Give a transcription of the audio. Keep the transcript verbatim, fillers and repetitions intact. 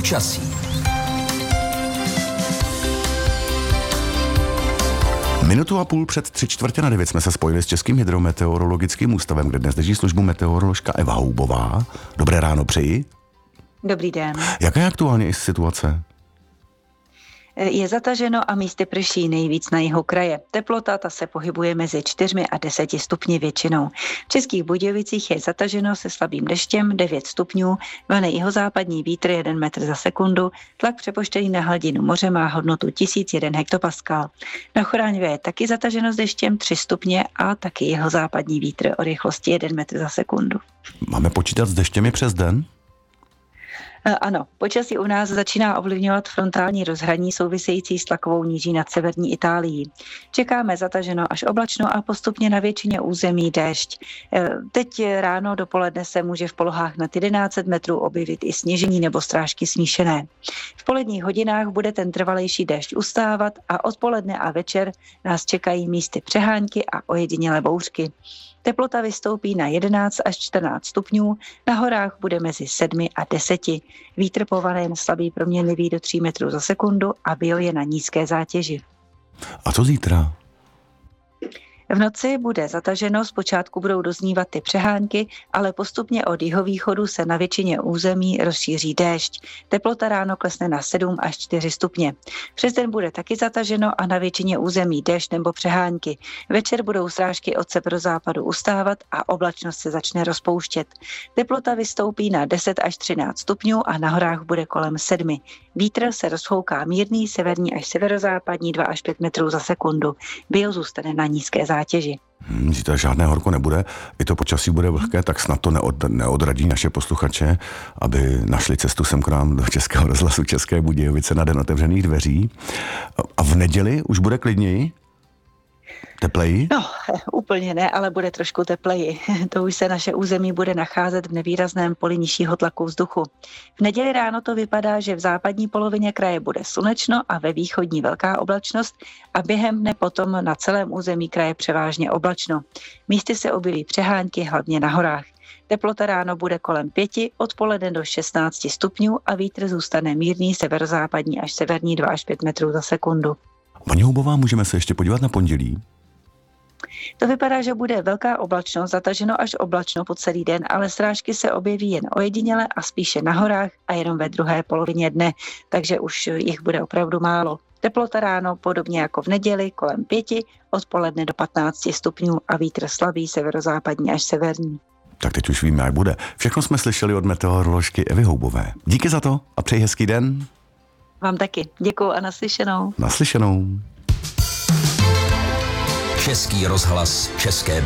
Počasí. Minutu a půl před tři čtvrtě na devět jsme se spojili s Českým hydrometeorologickým ústavem, kde dnes drží službu meteoroložka Eva Houbová. Dobré ráno přeji. Dobrý den. Jaká je aktuálně situace? Je zataženo a místy prší nejvíc na jihu kraje. Teplota ta se pohybuje mezi čtyřmi a deseti stupni většinou. V Českých Budějovicích je zataženo se slabým deštěm devět stupňů, vane jihozápadní vítr jeden metr za sekundu, tlak přepoštěný na hladinu moře má hodnotu tisíc jedna hektopaskal. Na Choráňově je taky zataženo s deštěm tři stupně a taky jihozápadní vítr o rychlosti jeden metr za sekundu. Máme počítat s deštěmi přes den? Ano, počasí u nás začíná ovlivňovat frontální rozhraní související s tlakovou níží nad severní Itálií. Čekáme zataženo až oblačno a postupně na většině území déšť. Teď ráno dopoledne se může v polohách nad jedenáct set metrů objevit i sněžení nebo strážky smíšené. V poledních hodinách bude ten trvalejší déšť ustávat a odpoledne a večer nás čekají místy přehánky a ojedinělé bouřky. Teplota vystoupí na jedenáct až čtrnáct stupňů, na horách bude mezi sedmi a deseti. Vítr povane jen slabý proměnlivý do tří metrů za sekundu a bio je na nízké zátěži. A co zítra? V noci bude zataženo, zpočátku budou doznívat ty přehánky, ale postupně od jihovýchodu se na většině území rozšíří déšť. Teplota ráno klesne na sedm až čtyři stupně. Přes den bude taky zataženo a na většině území déšť nebo přehánky. Večer budou srážky od severozápadu ustávat a oblačnost se začne rozpouštět. Teplota vystoupí na deset až třináct stupňů a na horách bude kolem sedmi. Vítr se rozfouká mírný, severní až severozápadní dva až pět metrů za sekundu. Bio zůstane na nízké zátěži. Hmm, zítra žádné horko nebude, i to počasí bude vlhké, tak snad to neod, neodradí naše posluchače, aby našli cestu sem k nám do Českého rozhlasu České Budějovice na den otevřených dveří. A v neděli už bude klidněji? Tepleji? No, úplně ne, ale bude trošku tepleji. To už se naše území bude nacházet v nevýrazném poli nižšího tlaku vzduchu. V neděli ráno to vypadá, že v západní polovině kraje bude slunečno a ve východní velká oblačnost a během dne potom na celém území kraje převážně oblačno. Místy se objeví přehánky, hlavně na horách. Teplota ráno bude kolem pěti, odpoledne do šestnácti stupňů a vítr zůstane mírný severozápadní až severní dva až pět metrů za sekundu. Paní Houbová, můžeme se ještě podívat na pondělí? To vypadá, že bude velká oblačnost, zataženo až oblačno po celý den, ale srážky se objeví jen ojediněle a spíše na horách a jenom ve druhé polovině dne, takže už jich bude opravdu málo. Teplota ráno podobně jako v neděli kolem pěti, odpoledne do patnácti stupňů a vítr slabý severozápadní až severní. Tak teď už víme, jak bude. Všechno jsme slyšeli od meteoroložky Evy Houbové. Díky za to a přeji hezký den. Vám taky. Děkuju a naslyšenou. Naslyšenou. Český rozhlas České